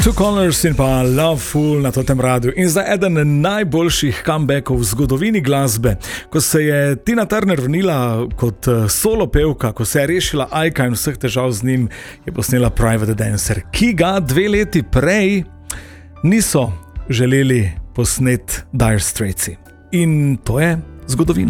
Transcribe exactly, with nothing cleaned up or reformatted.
Two Colors in pa Loveful na totem radiju. In zdaj eden najboljših comebackov v zgodovini glasbe. Ko se je Tina Turner vrnila kot solo pevka, ko se je rešila Aika in vseh težav z njim, je posnela Private Dancer, ki ga dve leti prej niso želeli posnet Dire Straitsi. In to je zgodovina.